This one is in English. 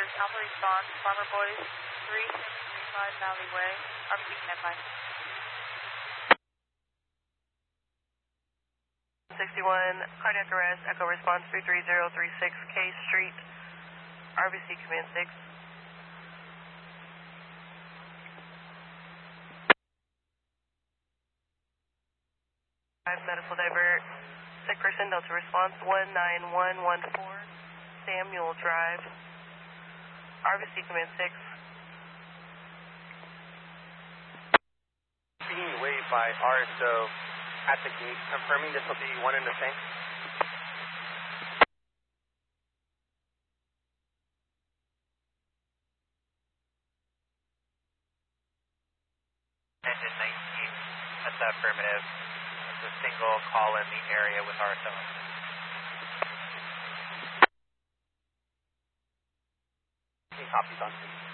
Alpha response, Farmer Boys, 3635 Valley Way, RBC standby. 61, cardiac arrest, echo response 33036 K Street, RBC command 6. Medical divert, sick person, Delta response 19114, Samuel Drive, RBC command 6. Being waived by RSO at the gate, confirming this will be one and the same. Engine 19, that's affirmative. It's a single call in the area with RSO. Copies on.